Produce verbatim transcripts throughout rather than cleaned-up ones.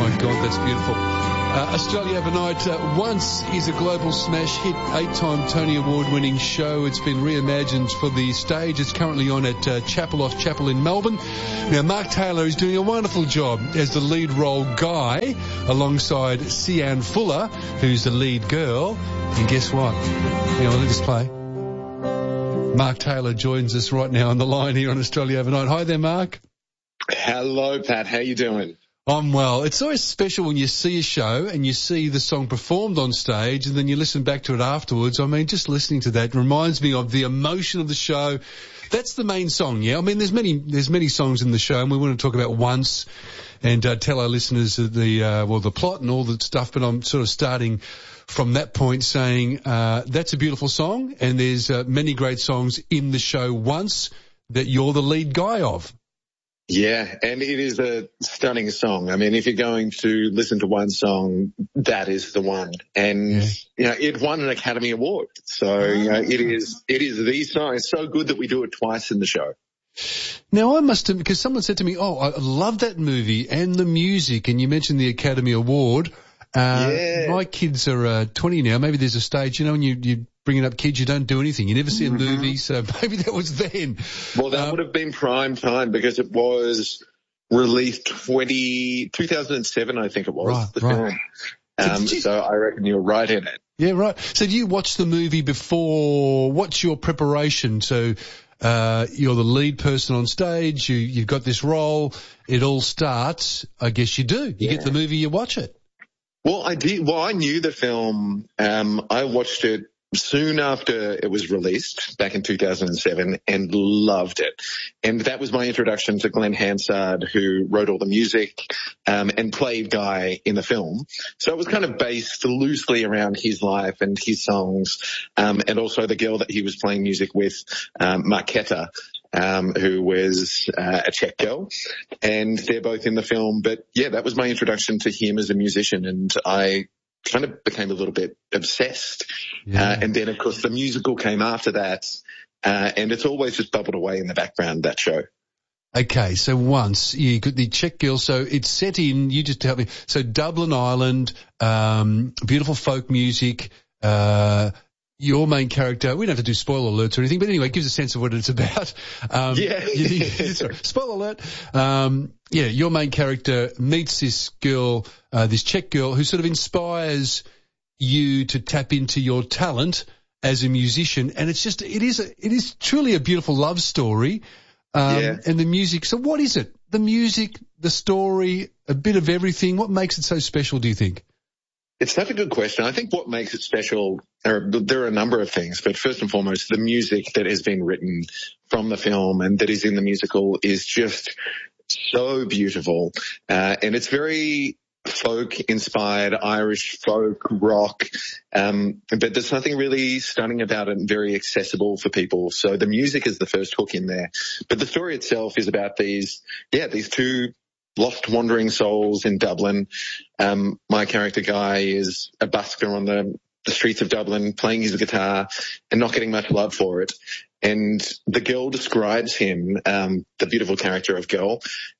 my God, that's beautiful. Uh, Australia Overnight, uh, once is a global smash hit, eight-time Tony Award-winning show. It's been reimagined for the stage. It's currently on at uh, Chapel off Chapel in Melbourne. Now, Mark Taylor is doing a wonderful job as the lead role Guy, alongside Sian Fuller, who's the lead girl. And guess what? You know, let us play. Mark Taylor joins us right now on the line here on Australia Overnight. Hi there, Mark. Hello, Pat. How you doing? I'm well. It's always special when you see a show and you see the song performed on stage and then you listen back to it afterwards. I mean, just listening to that reminds me of the emotion of the show. That's the main song, yeah? I mean, there's many there's many songs in the show, and we want to talk about Once and uh, tell our listeners the, uh, well, the plot and all that stuff, but I'm sort of starting from that point saying uh, that's a beautiful song, and there's uh, many great songs in the show Once that you're the lead guy of. Yeah, and it is a stunning song. I mean, if you're going to listen to one song, that is the one. And, yeah. you know, it won an Academy Award. So, you know, it is, it is the song. It's so good that we do it twice in the show. Now, I must have, because someone said to me, oh, I love that movie and the music, and you mentioned the Academy Award. Uh, yeah. My kids are uh, twenty now. Maybe there's a stage, you know, when you, you bringing up kids, you don't do anything. You never see a mm-hmm. movie, so maybe that was then. Well, that um, would have been prime time because it was released twenty, two thousand seven, I think it was, right, the right. film. Um, so, you, so I reckon you're right in it. Yeah, right. So do you watch the movie before? What's your preparation? So uh, you're the lead person on stage. You, you've got this role. It all starts. I guess you do. You yeah. get the movie, you watch it. Well, I did. Well, I knew the film. Um, I watched it soon after it was released back in two thousand seven and loved it. And that was my introduction to Glenn Hansard, who wrote all the music um, and played Guy in the film. So it was kind of based loosely around his life and his songs, um, and also the girl that he was playing music with, um, Marketa. Um, who was uh, a Czech girl, and they're both in the film. But yeah, that was my introduction to him as a musician, and I kind of became a little bit obsessed. Yeah. Uh, and then, of course, the musical came after that, uh, and it's always just bubbled away in the background, that show. Okay, so Once, you got the Czech girl, so it's set in, you just help me, so Dublin Island, um, beautiful folk music, uh, your main character, we don't have to do spoiler alerts or anything, but anyway, it gives a sense of what it's about. Um, yeah. you, sorry, spoiler alert. Um, yeah, your main character meets this girl, uh, this Czech girl who sort of inspires you to tap into your talent as a musician. And it's just, it is, a, it is truly a beautiful love story. Um, yeah. And the music. So what is it? The music, the story, a bit of everything. What makes it so special, do you think? It's such a good question. I think what makes it special, are, there are a number of things, but first and foremost, the music that has been written from the film and that is in the musical is just so beautiful. Uh, and it's very folk-inspired, Irish folk rock, um, but there's nothing really stunning about it and very accessible for people. So the music is the first hook in there. But the story itself is about these, yeah, these two lost wandering souls in Dublin. Um, my character Guy is a busker on the, the streets of Dublin playing his guitar and not getting much love for it. And the girl describes him, um, the beautiful character of girl,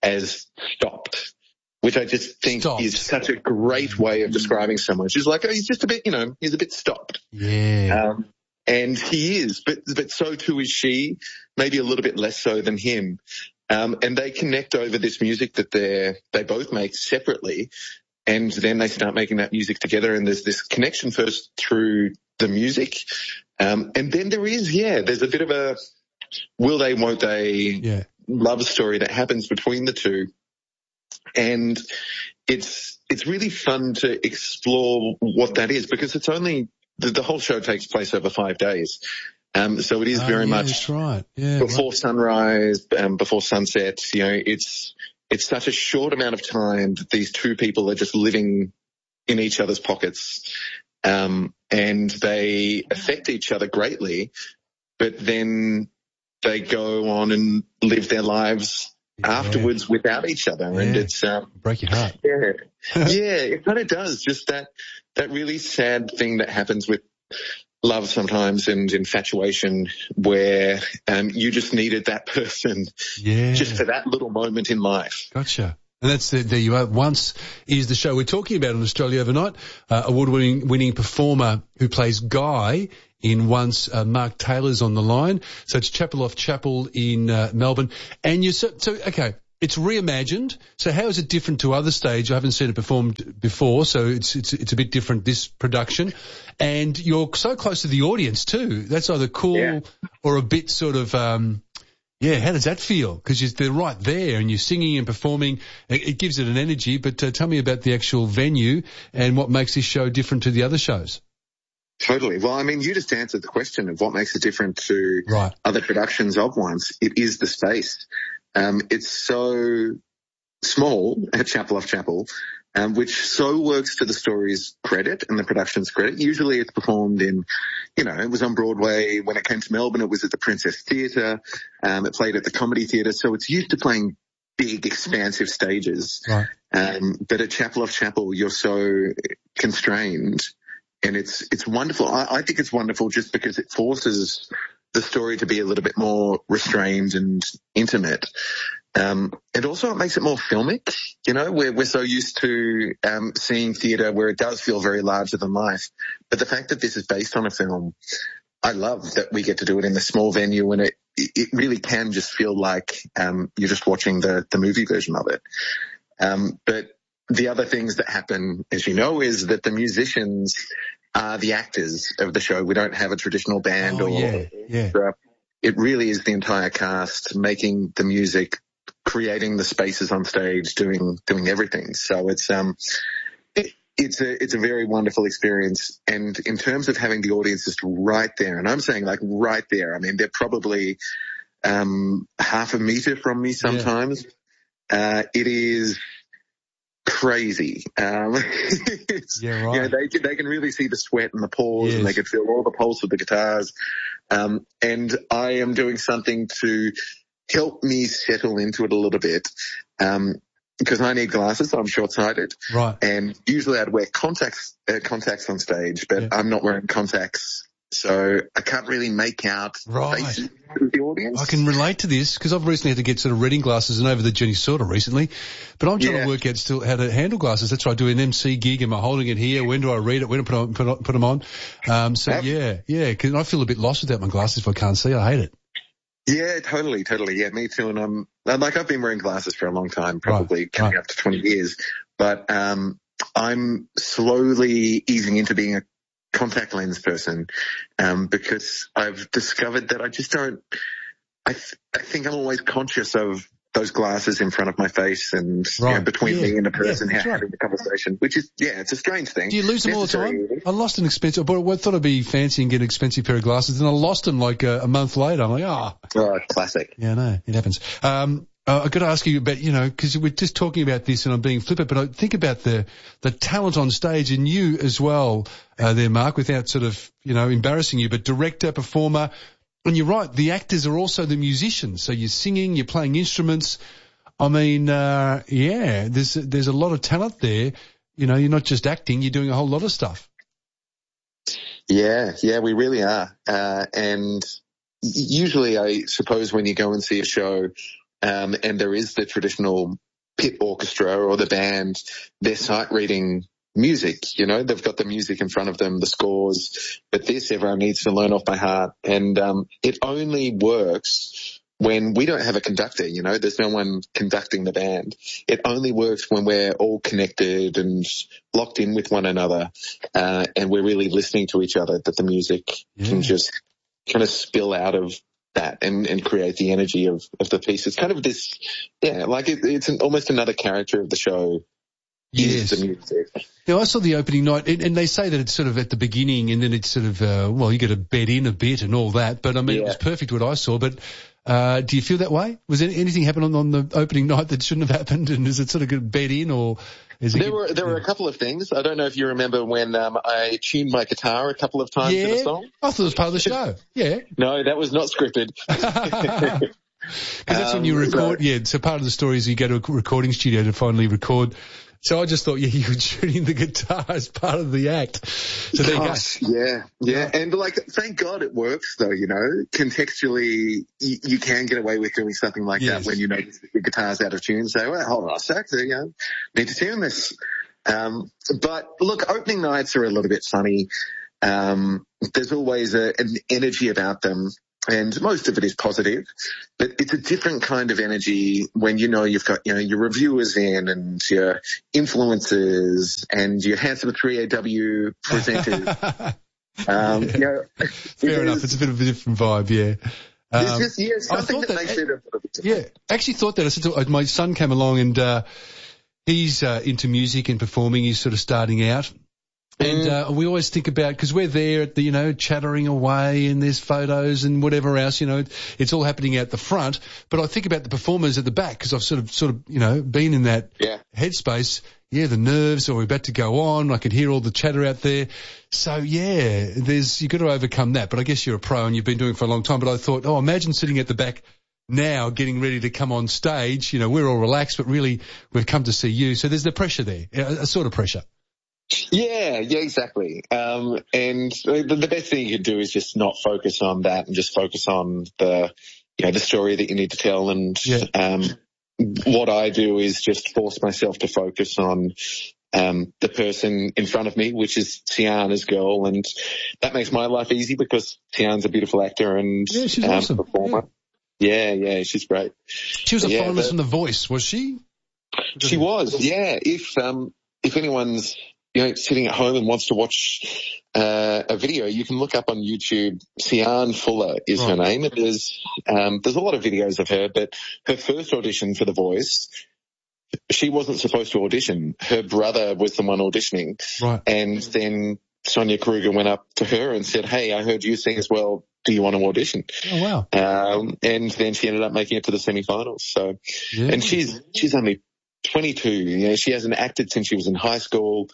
as stopped, which I just think stopped. Is such a great way of describing someone. She's like, oh, he's just a bit, you know, he's a bit stopped. Yeah. Um, and he is, but, but so too is she, maybe a little bit less so than him. Um, and they connect over this music that they they both make separately, and then they start making that music together. And there's this connection first through the music, um, and then there is yeah, there's a bit of a will they, won't they yeah. love story that happens between the two, and it's it's really fun to explore what that is because it's only the, the whole show takes place over five days. Um, so it is very oh, yeah, much that's right. yeah, before right. sunrise, um, before sunset. You know, it's it's such a short amount of time that these two people are just living in each other's pockets, um, and they affect each other greatly. But then they go on and live their lives yeah. afterwards without each other, yeah. and it's um, break your heart. Yeah, yeah, it kind of does. Just that that really sad thing that happens with love sometimes and infatuation where um, you just needed that person yeah. just for that little moment in life. Gotcha. And that's the, there you are. Once is the show we're talking about on Australia Overnight. Uh, award-winning winning performer who plays Guy in Once. Uh, Mark Taylor's on the line. So it's Chapel Off Chapel in uh, Melbourne. And you so, so okay. It's reimagined. So how is it different to other stage? I haven't seen it performed before, so it's it's it's a bit different, this production. And you're so close to the audience too. That's either cool yeah. or a bit sort of, um, yeah, how does that feel? Because they're right there and you're singing and performing. It, it gives it an energy. But uh, tell me about the actual venue and what makes this show different to the other shows. Totally. Well, I mean, you just answered the question of what makes it different to right. other productions of Once. It is the space. Um, it's so small at Chapel Off Chapel, um, which so works to the story's credit and the production's credit. Usually it's performed in, you know, it was on Broadway. When it came to Melbourne, it was at the Princess Theatre. Um, it played at the Comedy Theatre. So it's used to playing big, expansive stages. Right. Um, but at Chapel Off Chapel, you're so constrained. And it's, it's wonderful. I, I think it's wonderful just because it forces the story to be a little bit more restrained and intimate. Um, and also it makes it more filmic. You know, we're, we're so used to, um, seeing theatre where it does feel very larger than life. But the fact that this is based on a film, I love that we get to do it in a small venue and it, it really can just feel like, um, you're just watching the, the movie version of it. Um, but the other things that happen, as you know, is that the musicians are the actors of the show. We don't have a traditional band oh, or, yeah, yeah. or it really is the entire cast making the music, creating the spaces on stage, doing doing everything. So it's um it, it's a it's a very wonderful experience. And in terms of having the audience just right there, and I'm saying like right there, I mean they're probably um half a meter from me sometimes. Yeah. Uh, it is crazy. Um, yeah, right. You know, they can, they can really see the sweat and the pause, yes. and they can feel all the pulse of the guitars. Um, and I am doing something to help me settle into it a little bit. Um, because I need glasses, I'm short-sighted. Right. And usually I'd wear contacts, uh, contacts on stage, but yeah. I'm not wearing contacts. So I can't really make out right. faces of the audience. I can relate to this because I've recently had to get sort of reading glasses and over the Jenny Sorter recently, but I'm trying yeah. to work out still how to handle glasses. That's why I do an M C gig. Am I holding it here? When do I read it? When do I put, on, put, on, put them on? Um, so yep. yeah, yeah, because I feel a bit lost without my glasses if I can't see. I hate it. Yeah, totally, totally. Yeah, me too. And I'm like, I've been wearing glasses for a long time, probably right. coming right. up to twenty years, but, um, I'm slowly easing into being a contact lens person, um, because I've discovered that I just don't, I, th- I think I'm always conscious of those glasses in front of my face and right. you know, between yeah. me and the person yeah, having right. the conversation, which is, yeah, it's a strange thing. Do you lose them all the time? I lost an expensive, but I thought I'd be fancy and get an expensive pair of glasses, and I lost them like a, a month later. I'm like, ah. Oh. oh, classic. Yeah, no, it happens. Um, Uh, I've got to ask you about, you know, because we're just talking about this and I'm being flippant, but I think about the, the talent on stage and you as well, uh, there, Mark, without sort of, you know, embarrassing you, but director, performer, and you're right, the actors are also the musicians. So you're singing, you're playing instruments. I mean, uh, yeah, there's, there's a lot of talent there. You know, you're not just acting, you're doing a whole lot of stuff. Yeah, yeah, we really are. Uh, and usually I suppose when you go and see a show, Um, and there is the traditional pit orchestra or the band, they're sight reading music, you know, they've got the music in front of them, the scores, but this everyone needs to learn off by heart. And, um, it only works when we don't have a conductor, you know, there's no one conducting the band. It only works when we're all connected and locked in with one another, uh, and we're really listening to each other, that the music yeah. can just kind of spill out of that and, and create the energy of, of the piece. It's kind of this, yeah, like it, it's an, almost another character of the show. Yes. The music. Yeah, I saw the opening night, and, and they say that it's sort of at the beginning, and then it's sort of, uh, well, you got to bed in a bit and all that. But I mean, yeah. it was perfect what I saw. But uh, do you feel that way? Was there anything happen on, on the opening night that shouldn't have happened? And is it sort of good bed in, or is it? There were there were a couple of things. I don't know if you remember when um, I tuned my guitar a couple of times yeah, in a song. I thought it was part of the show. Yeah. No, that was not scripted. Because that's um, when you record. So, yeah. So part of the story is you go to a recording studio to finally record So I just thought, yeah, you were tuning the guitar as part of the act. So there Gosh, you go. yeah, yeah. And like, thank God it works though, you know, contextually you, you can get away with doing something like Yes. that when you notice that the guitar's out of tune. So, well, hold on a sec, you know, need to tune this. Um, but look, opening nights are a little bit funny. Um, there's always a, an energy about them. And most of it is positive, but it's a different kind of energy when you know you've got, you know, your reviewers in and your influencers and your handsome three A W presenters. um, Yeah. you know, Fair it enough. is- It's a bit of a different vibe, yeah. It's Um, just, yeah, I something thought that, that- makes it a little bit different. Yeah, actually thought that. I said to, my son came along and uh, he's uh, into music and performing. He's sort of starting out. And uh, we always think about, because we're there at the, you know, chattering away and there's photos and whatever else, you know, it's all happening out the front. But I think about the performers at the back because I've sort of, sort of, you know, been in that Yeah. headspace. Yeah, the nerves, or we're about to go on. I could hear all the chatter out there. So yeah, there's, you've got to overcome that. But I guess you're a pro and you've been doing it for a long time. But I thought, oh, imagine sitting at the back now getting ready to come on stage. You know, we're all relaxed, but really we've come to see you. So there's the pressure there, a, a sort of pressure. Yeah, yeah, exactly. Um, and the, the best thing you can do is just not focus on that and just focus on the, you know, the story that you need to tell. And, Yeah. um, what I do is just force myself to focus on, um, the person in front of me, which is Tiana's girl. And that makes my life easy because Tiana's a beautiful actor and, Yeah, she's um, awesome. performer. Yeah. yeah, yeah, she's great. She was a Yeah, finalist but- in The Voice, was she? She was, yeah. If, um, if anyone's, you know, sitting at home and wants to watch uh, a video, you can look up on YouTube. Sian Fuller is her Right. name. And there's um, there's a lot of videos of her, but her first audition for The Voice, she wasn't supposed to audition. Her brother was the one auditioning, Right. and then Sonia Kruger went up to her and said, "Hey, I heard you sing as well. Do you want to audition?" Oh, wow. Um, and then she ended up making it to the semi-finals. So, Yeah. and she's she's only twenty-two. You know, she hasn't acted since she was in high school,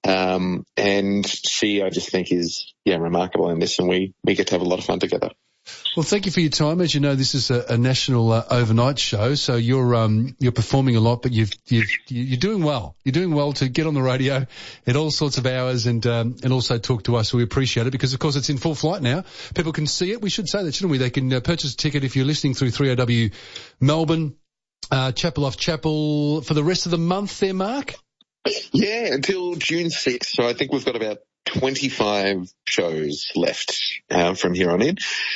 um, and she, I just think, is yeah remarkable in this, and we we get to have a lot of fun together. Well, thank you for your time. As you know, this is a, a national uh, overnight show, so you're um you're performing a lot, but you've you've you're doing well. You're doing well to get on the radio at all sorts of hours and um and also talk to us. We appreciate it because, of course, it's in full flight now. People can see it. We should say that, shouldn't we? They can uh, purchase a ticket if you're listening through three O W Melbourne, uh, Chapel off Chapel for the rest of the month. There, Mark. Yeah, until June sixth. So I think we've got about twenty-five shows left uh, from here on in.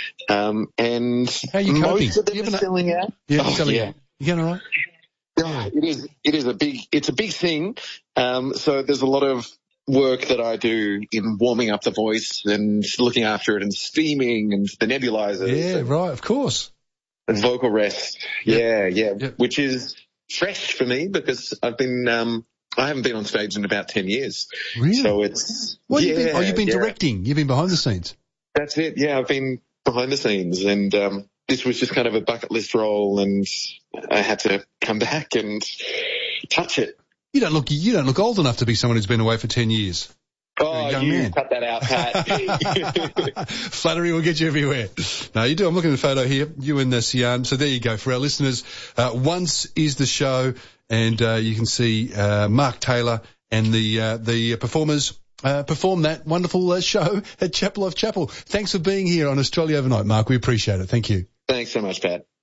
Um, and How are you coping? most of them You are haven't- selling out. Yeah, Oh, selling yeah. it. You going all right? Oh, it is. It is a big. It's a big thing. Um, so there's a lot of work that I do in warming up the voice and looking after it and steaming and the nebulizers Yeah, and, right. Of course. and vocal rest. Yep. Yeah, yeah. Yep. Which is fresh for me because I've been. Um, I haven't been on stage in about ten years. Really? So it's. What yeah, you been? Oh, you've been yeah. directing. You've been behind the scenes. That's it. Yeah, I've been behind the scenes, and um, this was just kind of a bucket list role, and I had to come back and touch it. You don't look. You don't look old enough to be someone who's been away for ten years. Oh, young you man. cut that out, Pat. Flattery will get you everywhere. No, you do. I'm looking at the photo here. You and the Sian. So there you go. For our listeners, uh, Once is the show, and uh, you can see uh, Mark Taylor and the uh, the performers uh, perform that wonderful uh, show at Chapel off Chapel. Thanks for being here on Australia Overnight, Mark. We appreciate it. Thank you. Thanks so much, Pat.